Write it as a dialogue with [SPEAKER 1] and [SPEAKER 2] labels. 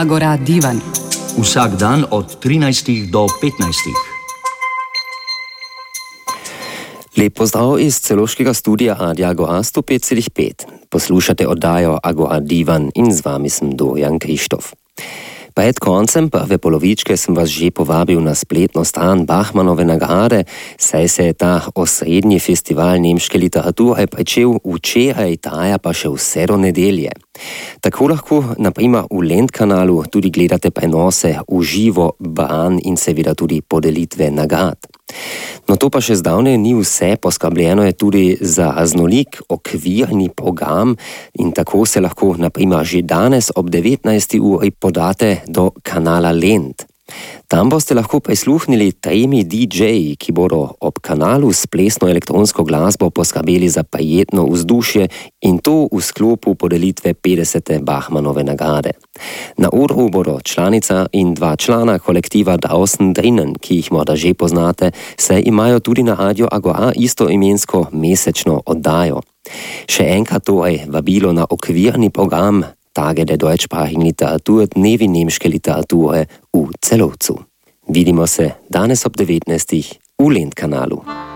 [SPEAKER 1] Agora Divan.
[SPEAKER 2] Vsak dan od 13 do 15.
[SPEAKER 3] Lep pozdrav iz celoškega studia Agora 105,5. Poslušate oddajo Agora Divan in z vami sem Dorian Krištof. Pred koncem prve polovičke sem vas že povabil na spletno stran Bachmannove nagrade, saj se je ta osrednji festival nemške literature pričel včeraj, traja pa še vse do nedelje. Tako lahko, naprimer v Lendkanalu, tudi gledate prenose v živo, bran in seveda tudi podelitve nagrad. No to pa še zdavne ni vse, poskrbljeno je tudi za raznolik okvirni program in tako se lahko naprimer že danes ob 19. uri podate do kanala Lend. Tam boste lahko prisluhnili 3 DJ-ji, ki bodo ob kanalu s plesno elektronsko glasbo poskrbeli za prijetno vzdušje in to v sklopu podelitve 50. Bachmannove nagrade. Na odru bodo članica in 2 člana kolektiva Draußen drinnen, ki jih morda že poznate, saj imajo tudi na Radio Agora istoimensko mesečno oddajo. Še enkrat torej vabilo na okvirni program Tage der deutschsprachigen Literatur, dnevi nemške literature v Celovcu. Vidimo se danes ob 19. v Lendkanalu.